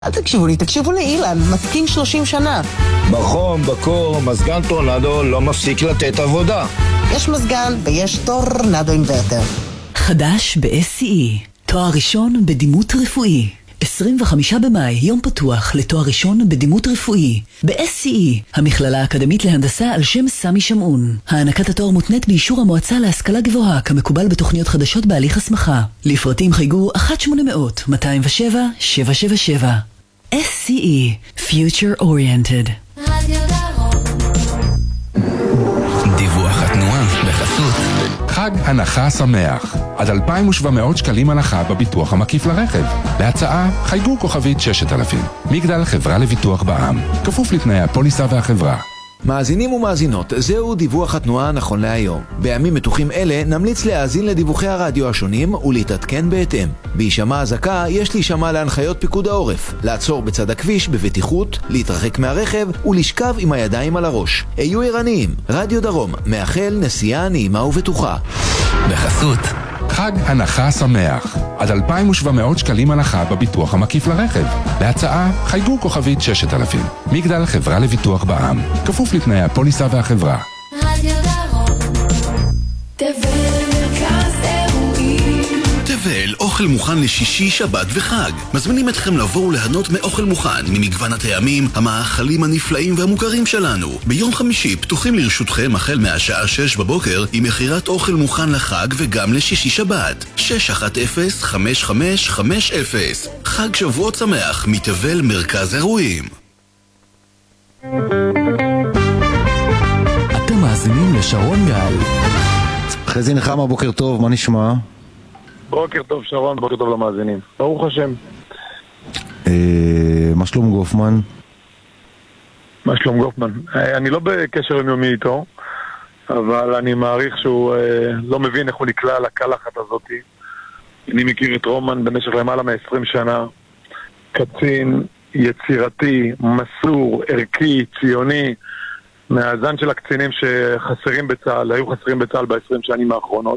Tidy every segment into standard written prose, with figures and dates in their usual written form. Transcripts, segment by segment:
אל תקשיבו לי, תקשיבו לאילן, מתקין 30 שנה. בחום, בקור, מזגן טורנדו לא מפסיק לתת עבודה. יש מזגן ויש טורנדו אינברטר. חדש ב-SCE, תואר ראשון בדימות רפואי. 25 במאי, יום פתוח לתואר ראשון בדימות רפואי. ב-SCE, המכללה האקדמית להנדסה על שם סמי שמעון. הענקת התואר מותנית באישור המועצה להשכלה גבוהה, כמקובל בתוכניות חדשות בהליך הסמכה. לפרטים חייגו 1-800-207-777. SCE, Future Oriented. דיווח התנועה בחסות חג הנחה שמח, עד 2,700 שקלים הנחה בביטוח המקיף לרכב. להצעה חייגו כוכבית 6000. מגדל חברה לביטוח בע"מ, כפוף לתנאי הפוליסה והחברה. מאזינים ומאזינות, זהו דיווח התנועה נכון להיום. בימים מתוחים אלה נמליץ להאזין לדיווחי הרדיו השונים ולהתעדכן בהתאם. בהישמע הזעקה יש להישמע להנחיות פיקוד העורף, לעצור בצד הכביש בבטיחות, להתרחק מהרכב ולשכב עם הידיים על הראש. היו ערניים, רדיו דרום מאחל נסיעה נעימה ובטוחה. בחסות חג הנחה שמח, עד 2,700 שקלים הנחה בביטוח המקיף לרכב. להצעה חייגו כוכבית 6000. מגדל חברה לביטוח בע"מ, כפוף לתנאי הפוליסה והחברה. רדיו דרום, תבל מרכז אירועים. תבל, אוכל מוכן לשישי, שבת וחג. מזמינים אתכם לבוא וליהנות מאוכל מוכן ממגוון הטעמים, המאכלים הנפלאים והמוכרים שלנו. ביום חמישי פתוחים לרשותכם החל מהשעה 6 בבוקר עם מחירת אוכל מוכן לחג וגם לשישי שבת. 610-5550. חג שבועות שמח מתבל מרכז אירועים. אתם מאזינים לשרון גל. חזי נחמה, בוקר טוב, מה נשמע? בוקר טוב שרון, בוקר טוב למאזינים. ברוך השם. מה שלום גופמן? מה שלום גופמן? אני לא בקשר יומיומי איתו, אבל אני מעריך שהוא לא מבין איך הוא נקלע לקלחת הזאת. אני מכיר את רומן במשך למעלה מ-20 שנה. קצין יצירתי, מסור, ערכי, ציוני, מהזן של הקצינים שחסרים בצה"ל, היו חסרים בצה"ל ב-20 שנים האחרונות.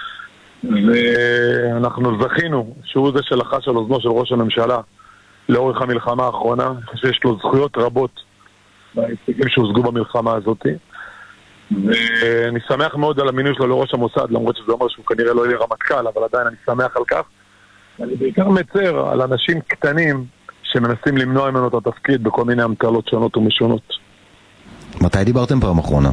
ואנחנו זכינו שהוא זה שלחש על אוזנו של ראש הממשלה לאורך המלחמה האחרונה. אני חושב שיש לו זכויות רבות בהישגים שהושגו במלחמה הזאת, ואני שמח מאוד על המינוי שלו לראש המוסד, למרות שזה אומר שהוא כנראה לא יהיה רמטכ"ל, אבל עדיין אני שמח על כך. אני בעיקר מצר על אנשים קטנים שמנסים למנוע ממנו את התפקיד בכל מיני המטלות שונות ומשונות. מתי דיברתם פעם אחרונה?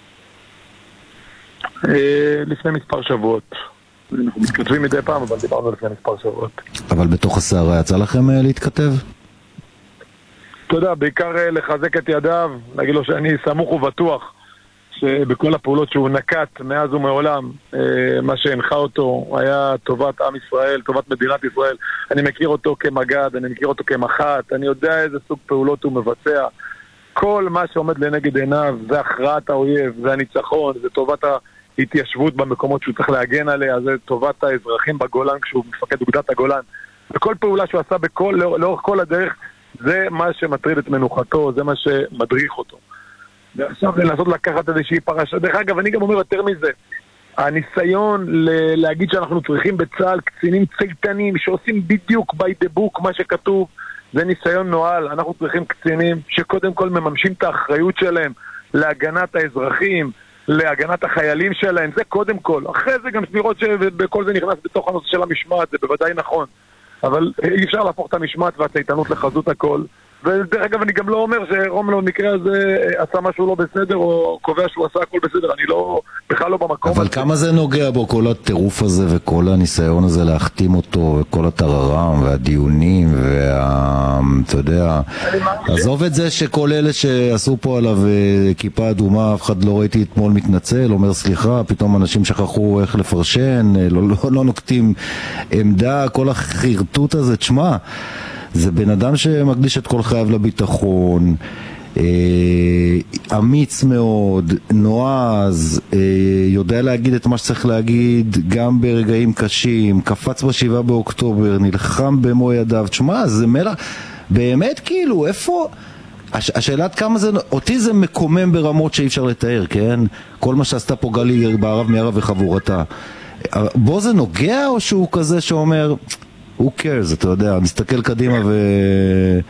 לפני מספר שבועות. אנחנו מתכתבים מדי פעם, אבל דיברנו לפני מספר שבועות. אבל בתוך הסערה יצא לכם להתכתב? אתה יודע, בעיקר לחזק את ידיו, להגיד לו שאני סמוך ובטוח שבכל הפעולות שהוא נקט מאז ומעולם, מה שהנחה אותו היה טובת עם ישראל, טובת מדינת ישראל. אני מכיר אותו כמגד, אני מכיר אותו כמח"ט, אני יודע איזה סוג פעולות הוא מבצע. כל מה שעומד לנגד עיניו זה הכרעת האויב, זה הניצחון, זה טובת ההתיישבות במקומות שהוא צריך להגן עליה, זה טובת האזרחים בגולן כשהוא מפקד אוגדת הגולן. וכל פעולה שהוא עשה לאורך כל הדרך, זה מה שמטריד את מנוחתו, זה מה שמדריך אותו. ועכשיו לנסות לקחת איזושהי פרשה. דרך אגב, אני גם אומר יותר מזה, הניסיון להגיד שאנחנו צריכים בצה"ל קצינים צייתנים שעושים בדיוק by the book מה שכתוב, זה ניסיון נואל. אנחנו צריכים קצינים שקודם כל מממשים את האחריות שלהם להגנת האזרחים, להגנת החיילים שלהם, זה קודם כל. אחרי זה גם לראות שבכל זה נכנס בתוך הנושא של המשמעת, זה בוודאי נכון. אבל אי אפשר להפוך את המשמעת והצייתנות לחזות הכל. ודרך אגב, אני גם לא אומר שרומלו במקרה הזה עשה משהו לא בסדר, או קובע שהוא עשה הכל בסדר, אני בכלל לא במקום. אבל כמה זה נוגע בו, כל הטירוף הזה וכל הניסיון הזה להחתים אותו, וכל הטררם והדיונים, אתה יודע, עזוב את זה שכל אלה שעשו פה עליו כיפה אדומה, אף אחד לא ראיתי אתמול מתנצל, אומר סליחה, פתאום אנשים שכחו איך לפרשן, לא נוקטים עמדה, כל החרטוט הזה, תשמע, זה בן אדם שמקדיש את כל חייו לביטחון, אמיץ מאוד, נועז, יודע להגיד את מה שצריך להגיד גם ברגעים קשים, קפץ ב7 באוקטובר, נלחם במו ידיו. תשמע, זה מלך, באמת כאילו, איפה? השאלה עד כמה זה, אותי זה מקומם ברמות שאי אפשר לתאר, כן? כל מה שעשתה פה גלי בערב מיארה וחבורתה. בו זה נוגע או שהוא כזה שאומר... who cares, אתה יודע, נסתכל קדימה